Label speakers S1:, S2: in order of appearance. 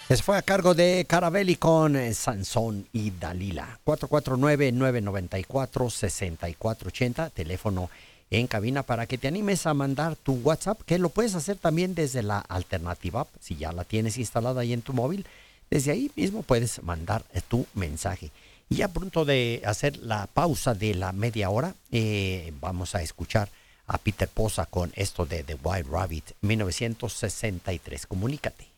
S1: Eso fue a cargo de Carabelli con Sansón y Dalila. 449-994-6480, teléfono en cabina para que te animes a mandar tu WhatsApp, que lo puedes hacer también desde la Alternativa App, si ya la tienes instalada ahí en tu móvil. Desde ahí mismo puedes mandar tu mensaje. Y ya pronto de hacer la pausa de la media hora, vamos a escuchar a Peter Posa con esto de The White Rabbit 1963. Comunícate.